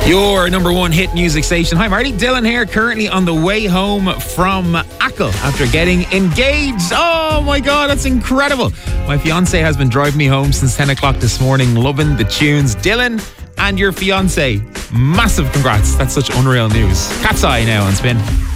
Your number one hit music station. Hi, Marty. Dylan here, currently on the way home from Achill after getting engaged. Oh my God, that's incredible. My fiance has been driving me home since 10 o'clock this morning, loving the tunes. Dylan and your fiance, massive congrats. That's such unreal news. Cat's Eye now on Spin.